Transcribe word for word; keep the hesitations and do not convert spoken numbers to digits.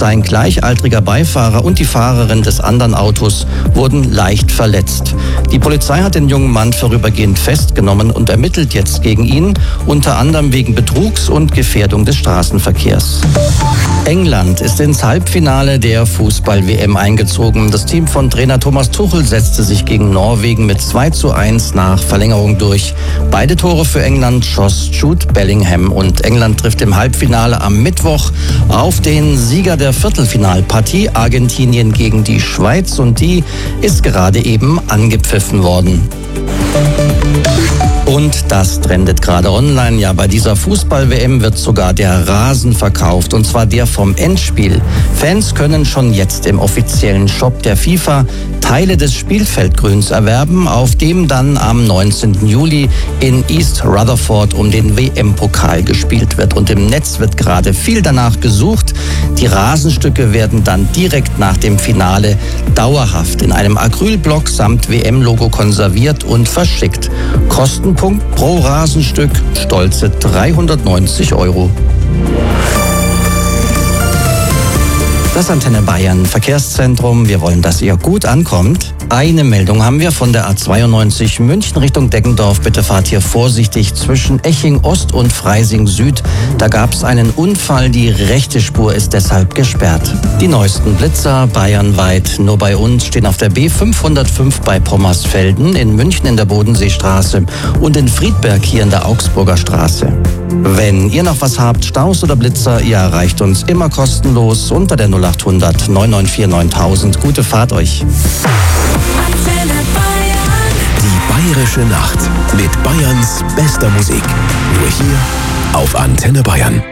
Sein gleichaltriger Beifahrer und die Fahrerin des anderen Autos wurden leicht verletzt. Die Polizei hat den jungen Mann vorübergehend festgenommen und ermittelt jetzt gegen ihn, unter anderem wegen Betrugs und Gefährdung des Straßenverkehrs. England ist ins Halbfinale der Fußball-W M eingezogen. Das Team von Trainer Thomas Tuchel setzte sich gegen Norwegen mit zwei zu eins nach Verlängerung durch. Beide Tore für England schoss Jude Bellingham und England trifft im Halbfinale am Mittwoch auf den Sieger der Viertelfinalpartie Argentinien gegen die Schweiz und die ist gerade eben angepfiffen worden. Und das trendet gerade online. Ja, bei dieser Fußball-W M wird sogar der Rasen verkauft, und zwar der vom Endspiel. Fans können schon jetzt im offiziellen Shop der FIFA Teile des Spielfeldgrüns erwerben, auf dem dann am neunzehnten Juli in East Rutherford um den W M-Pokal gespielt wird. Und im Netz wird gerade viel danach gesucht. Die Rasenstücke werden dann direkt nach dem Finale dauerhaft in einem Acrylblock samt W M-Logo konserviert und verschickt. Kostenpunkt pro Rasenstück stolze dreihundertneunzig Euro. Das Antenne Bayern Verkehrszentrum. Wir wollen, dass ihr gut ankommt. Eine Meldung haben wir von der A zweiundneunzig München Richtung Deggendorf. Bitte fahrt hier vorsichtig zwischen Eching Ost und Freising Süd. Da gab es einen Unfall. Die rechte Spur ist deshalb gesperrt. Die neuesten Blitzer bayernweit. Nur bei uns stehen auf der B fünfhundertfünf bei Pommersfelden, in München in der Bodenseestraße und in Friedberg hier in der Augsburger Straße. Wenn ihr noch was habt, Staus oder Blitzer, ihr erreicht uns immer kostenlos unter der null achthundert neun neun vier neuntausend. Gute Fahrt euch. Die Bayerische Nacht mit Bayerns bester Musik. Nur hier auf Antenne Bayern.